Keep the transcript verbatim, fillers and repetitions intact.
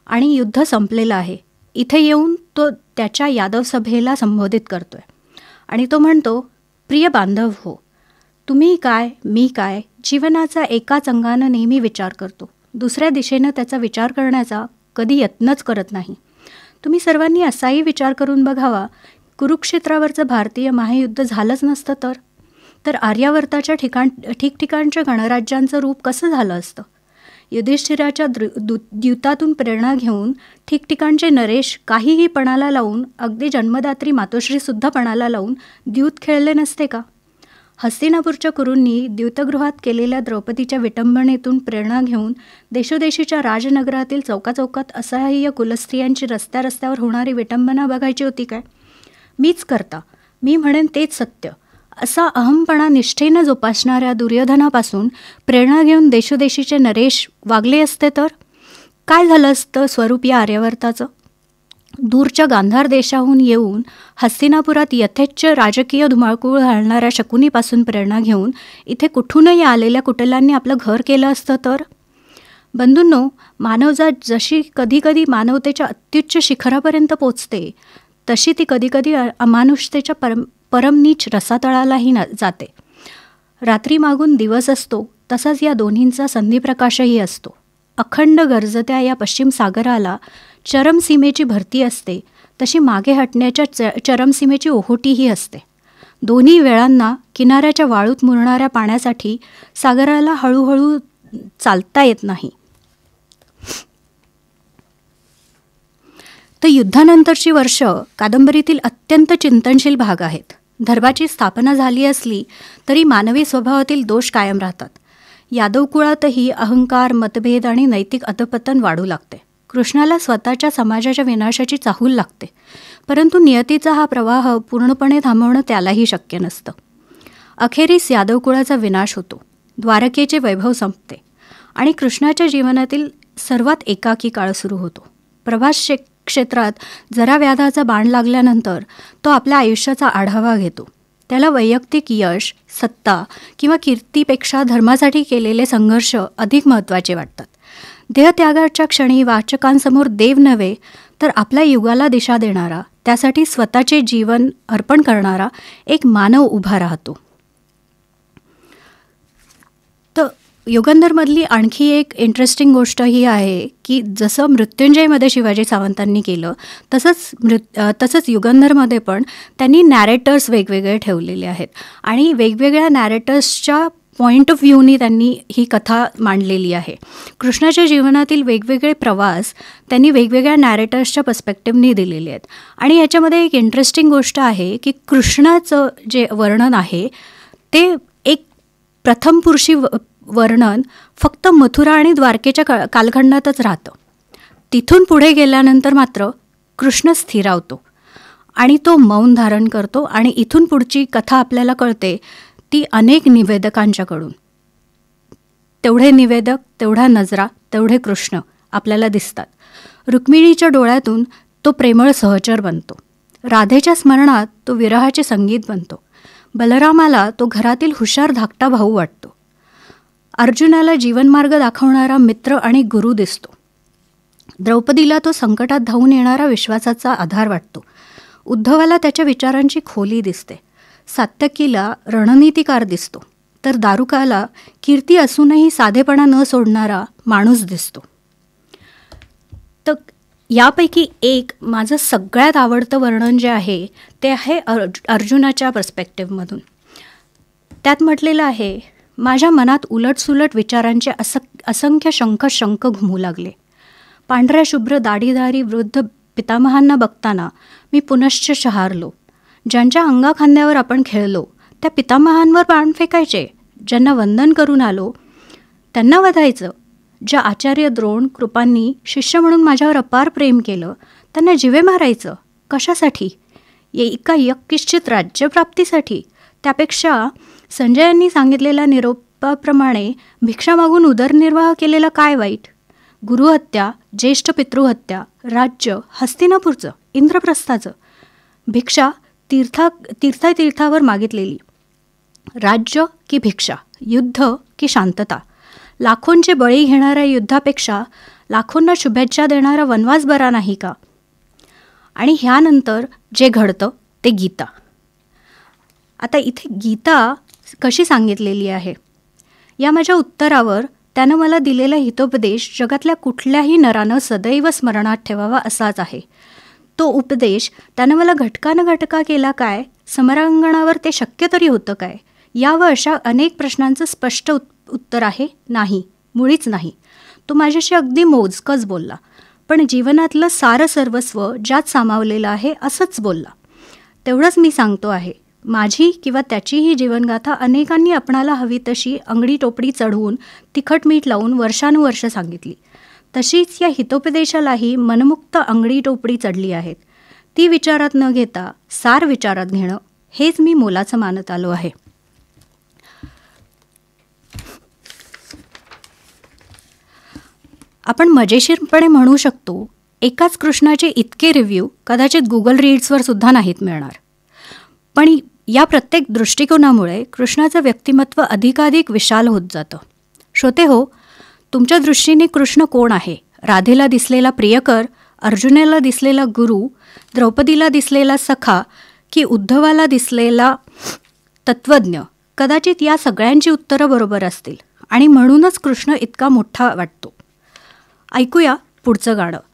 आणि युद्ध संपलेलं आहे. इथे येऊन तो त्याच्या यादव सभेला संबोधित करतोय आणि तो म्हणतो, प्रिय बांधव हो, तुम्ही काय मी काय जीवनाचा एकाच अंगानं नेहमी विचार करतो, दुसऱ्या दिशेनं त्याचा विचार करण्याचा कधी यत्नच करत नाही. तुम्ही सर्वांनी असाही विचार करून बघावा, कुरुक्षेत्रावरचं भारतीय महायुद्ध झालंच नसतं तर तर आर्यावर्ताच्या ठिकाण ठिकठिकाणच्या गणराज्यांचं रूप कसं झालं असतं. युधिष्ठिराच्या द्रु दू द्यूतातून प्रेरणा घेऊन ठिकठिकाणचे नरेश काहीही पणाला लावून, अगदी जन्मदात्री मातोश्रीसुद्धा पणाला लावून द्यूत खेळले नसते का? हस्तिनापूरच्या कुरूंनी द्यूतगृहात केलेल्या द्रौपदीच्या विटंबनेतून प्रेरणा घेऊन देशोदेशीच्या राजनगरातील चौकाचौकात असहाय्य कुलस्त्रियांची रस्त्या रस्त्यावर होणारी विटंबना बघायची होती काय? मीच करता, मी म्हणेन तेच सत्य, असा अहमपणा निष्ठेनं जोपासणाऱ्या दुर्योधनापासून प्रेरणा घेऊन देशोदेशीचे नरेश वागले असते तर काय झालं असतं स्वरूप या आर्यावर्ताचं? दूरच्या गांधार देशाहून येऊन हस्तिनापुरात यथेच्छ राजकीय धुमाकूळ घालणाऱ्या शकुनीपासून प्रेरणा घेऊन इथे कुठूनही आलेल्या कुटिलांनी आपलं घर केलं असतं तर? बंधूंनो, मानवजात जशी कधीकधी मानवतेच्या अत्युच्च शिखरापर्यंत पोचते, तशी ती कधीकधी अमानुषतेच्या परम परमनीच रसातळालाही न जाते. रात्री मागून दिवस असतो तसाच या दोन्हींचा संधिप्रकाशही असतो. अखंड गरजत्या या पश्चिम सागराला चरमसीमेची भरती असते, तशी मागे हटण्याच्या च चरमसीमेची ओहोटीही असते. दोन्ही वेळांना किनाऱ्याच्या वाळूत मुरणाऱ्या पाण्यासाठी सागराला हळूहळू चालता येत नाही. तर युद्धानंतरची वर्ष कादंबरीतील अत्यंत चिंतनशील भाग आहेत. धर्माची स्थापना झाली असली तरी मानवी स्वभावातील दोष कायम राहतात. यादव कुळातही अहंकार, मतभेद आणि नैतिक अधपतन वाढू लागते. कृष्णाला स्वतःच्या समाजाच्या विनाशाची चाहूल लागते, परंतु नियतीचा हा प्रवाह पूर्णपणे थांबवणं त्यालाही शक्य नसतं. अखेरीस यादव कुळाचा विनाश होतो, द्वारकेचे वैभव संपते आणि कृष्णाच्या जीवनातील सर्वात एकाकी काळ सुरू होतो. प्रभास क्षेत्रात जरा व्याधाचा बाण लागल्यानंतर तो आपल्या आयुष्याचा आढावा घेतो. त्याला वैयक्तिक यश, सत्ता किंवा कीर्तीपेक्षा धर्मासाठी केलेले संघर्ष अधिक महत्त्वाचे वाटतात. देहत्यागाच्या क्षणी वाचकांसमोर देव नव्हे तर आपल्या युगाला दिशा देणारा, त्यासाठी स्वतःचे जीवन अर्पण करणारा एक मानव उभा राहतो. तर युगंधरमधली आणखी एक इंटरेस्टिंग गोष्ट ही आहे की जसं मृत्युंजयमध्ये शिवाजी सावंतांनी केलं तसंच मृत तसंच युगंधरमध्ये पण त्यांनी नॅरेटर्स वेगवेगळे ठेवलेले आहेत आणि वेगवेगळ्या नॅरेटर्सच्या पॉईंट ऑफ व्ह्यूनी त्यांनी ही कथा मांडलेली आहे. कृष्णाच्या जीवनातील वेगवेगळे प्रवास त्यांनी वेगवेगळ्या नॅरेटर्सच्या पर्स्पेक्टिव्हनी दिलेले आहेत. आणि याच्यामध्ये एक इंटरेस्टिंग गोष्ट आहे की कृष्णाचं जे वर्णन आहे ते एक प्रथम पुरुषी वर्णन फक्त मथुरा आणि द्वारकेच्या का कालखंडातच राहतं. तिथून पुढे गेल्यानंतर मात्र कृष्ण स्थिरावतो आणि तो मौन धारण करतो आणि इथून पुढची कथा आपल्याला कळते ती अनेक निवेदकांच्याकडून. तेवढे निवेदक, तेवढ्या नजरा, तेवढे कृष्ण आपल्याला दिसतात. रुक्मिणीच्या डोळ्यातून तो प्रेमळ सहचर बनतो. राधेच्या स्मरणात तो विरहाचे संगीत बनतो. बलरामाला तो घरातील हुशार धाकटा भाऊ वाटतो. अर्जुनाला जीवनमार्ग दाखवणारा मित्र आणि गुरु दिसतो. द्रौपदीला तो संकटात धावून येणारा विश्वासाचा आधार वाटतो. उद्धवाला त्याच्या विचारांची खोली दिसते. सात्यकीला रणनीतिकार दिसतो. तर दारुकाला कीर्ती असूनही साधेपणा न सोडणारा माणूस दिसतो. तर यापैकी एक माझं सगळ्यात आवडतं वर्णन जे आहे ते आहे अर्ज अर्जुनाच्या पर्स्पेक्टिव्हमधून. त्यात म्हटलेलं आहे, माझ्या मनात उलटसुलट विचारांचे अस असंख्य शंख शंख घुमू लागले. पांढऱ्या शुभ्र दाढीधारी वृद्ध पितामहांना बघताना मी पुनश्च शहारलो. ज्यांच्या अंगाखांद्यावर आपण खेळलो त्या पितामहांवर बाण फेकायचे. ज्यांना वंदन करून आलो त्यांना वधायचं. ज्या आचार्य द्रोण कृपांनी शिष्य म्हणून माझ्यावर अपार प्रेम केलं त्यांना जिवे मारायचं. कशासाठी? एका यक्किश्चित राज्यप्राप्तीसाठी. त्यापेक्षा संजयांनी सांगितलेल्या निरोपाप्रमाणे भिक्षा मागून उदरनिर्वाह केलेला काय वाईट? गुरुहत्या, ज्येष्ठ पितृहत्या, राज्य हस्तिनापूरचं, इंद्रप्रस्थाचं. भिक्षा तीर्था तीर्था तीर्थावर मागितलेली. राज्य की भिक्षा, युद्ध की शांतता. लाखोंचे बळी घेणाऱ्या युद्धापेक्षा लाखोंना शुभेच्छा देणारा वनवास बरा नाही का? आणि ह्यानंतर जे घडतं ते गीता. आता इथे गीता कशी सांगितलेली आहे? या माझ्या उत्तरावर त्यानं मला दिलेला हितोपदेश जगातल्या कुठल्याही नरानं सदैव स्मरणात ठेवावा असाच आहे. तो उपदेश त्यानं मला घटकानं घटका केला काय? समरांगणावर ते शक्य तरी होतं काय? या व अशा अनेक प्रश्नांचं स्पष्ट उत उत्तर आहे नाही, मुळीच नाही. तो माझ्याशी अगदी मोजकंच बोलला, पण जीवनातलं सारं सर्वस्व ज्यात सामावलेलं आहे असंच बोलला. तेवढंच मी सांगतो आहे. माझी किंवा त्याचीही जीवनगाथा अनेकांनी आपणाला हवी तशी अंगडी टोपडी चढवून तिखट मीठ लावून वर्षानुवर्ष सांगितली. तशीच या हितोपदेशालाही मनमुक्त अंगडी टोपडी चढली आहेत. ती विचारात न घेता सार विचारात घेणं हेच मी मोलाचं मानत आलो आहे. आपण मजेशीरपणे म्हणू शकतो, एकाच कृष्णाचे इतके रिव्ह्यू कदाचित गुगल रीड्सवर सुद्धा नाहीत मिळणार. पण या प्रत्येक दृष्टिकोनामुळे कृष्णाचं व्यक्तिमत्व अधिकाधिक विशाल होत जातं. श्रोते हो, तुमच्या दृष्टीने कृष्ण कोण आहे? राधेला दिसलेला प्रियकर, अर्जुनाला दिसलेला गुरु, द्रौपदीला दिसलेला सखा, की उद्धवाला दिसलेला तत्त्वज्ञ? कदाचित या सगळ्यांची उत्तरं बरोबर असतील आणि म्हणूनच कृष्ण इतका मोठा वाटतो. ऐकूया पुढचं गाणं.